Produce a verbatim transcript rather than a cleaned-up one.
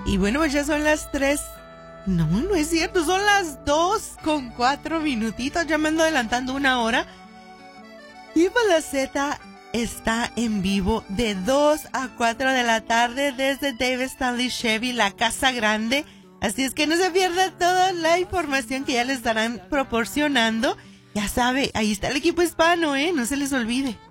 Y bueno, pues ya son las tres. No, no es cierto, son las dos con cuatro minutitos. Ya me ando adelantando una hora. Y pues la Z está en vivo de dos a cuatro de la tarde desde David Stanley Chevy, la Casa Grande. Así es que no se pierda toda la información que ya les estarán proporcionando. Ya sabe, ahí está el equipo hispano, ¿eh? No se les olvide.